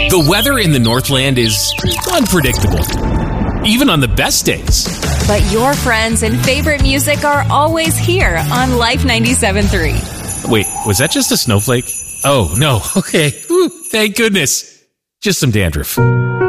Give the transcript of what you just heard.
The weather in the Northland is unpredictable, even on the best days. But your friends and favorite music are always here on Life 97.3. Wait, was that just a snowflake? Oh, no. Okay. Whew, thank goodness. Just some dandruff.